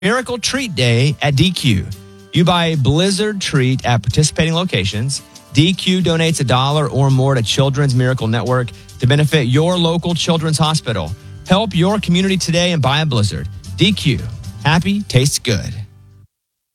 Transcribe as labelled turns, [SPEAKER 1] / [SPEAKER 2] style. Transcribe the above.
[SPEAKER 1] Miracle Treat Day at DQ. You buy a Blizzard treat at participating locations. DQ donates $1 or more to Children's Miracle Network to benefit your local children's hospital. Help your community today and buy a Blizzard. DQ. Happy tastes good.